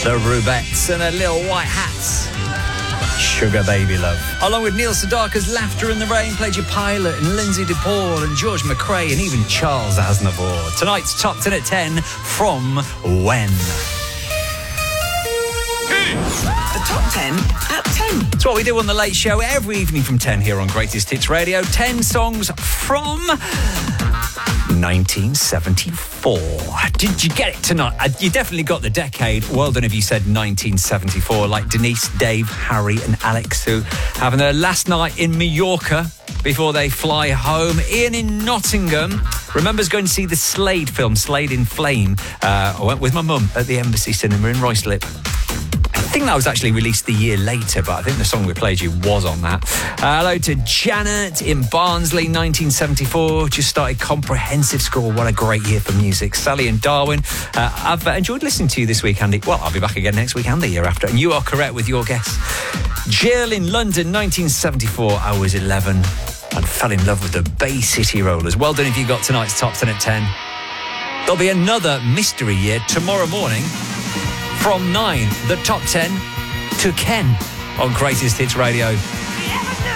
The Rubettes and their little white hats. Sugar Baby Love. Along with Neil Sedaka's Laughter in the Rain, played your Pilot and Lindsay DePaul and George McRae and even Charles Aznavour. Tonight's Top 10 at 10 from When. The Top 10 at 10. It's what we do on The Late Show every evening from 10 here on Greatest Hits Radio. 10 songs from 1974. Did you get it tonight? You definitely got the decade. Well done if you said 1974, like Denise, Dave, Harry and Alex, who having their last night in Mallorca before they fly home. Ian in Nottingham remembers going to see the Slade film, Slade in Flame. I went with my mum at the Embassy Cinema in Ruislip. I think that was actually released the year later, but I think the song we played you was on that. Hello to Janet in Barnsley, 1974. Just started comprehensive school. What a great year for music. Sally in Darwin. I've enjoyed listening to you this week, Andy. Well, I'll be back again next week and the year after. And you are correct with your guess. Jill in London, 1974. I was 11 and fell in love with the Bay City Rollers. Well done if you got tonight's Top 10 at 10. There'll be another mystery year tomorrow morning. From 9, the Top 10 to Ken on Greatest Hits Radio.